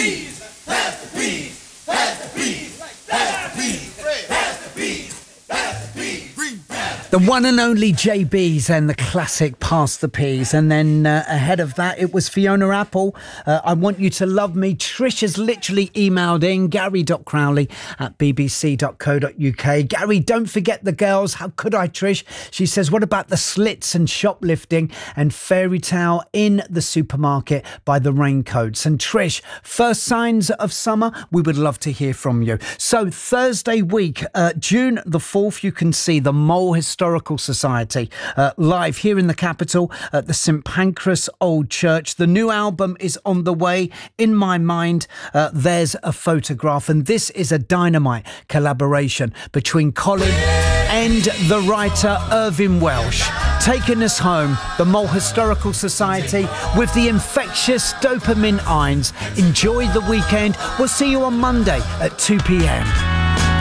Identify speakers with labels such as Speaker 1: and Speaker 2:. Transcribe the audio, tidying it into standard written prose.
Speaker 1: The one and only JB's and the classic Pass the Peas. And then ahead of that, it was Fiona Apple. I Want You to Love Me. Trish has literally emailed in, gary.crowley@bbc.co.uk. Gary, don't forget the girls. How could I, Trish? She says, what about the slits and shoplifting and fairy tale in the supermarket by the raincoats? And Trish, first signs of summer, we would love to hear from you. So Thursday week, June the 4th, you can see the Mole Historical Society live here in the capital at the St Pancras Old Church. The new album is on the way. In My Mind, there's a photograph, and this is a dynamite collaboration between Colin and the writer Irvine Welsh. Taking us home, the Mole Historical Society with the infectious Dopamine Ines. Enjoy the weekend. We'll see you on Monday at 2 p.m.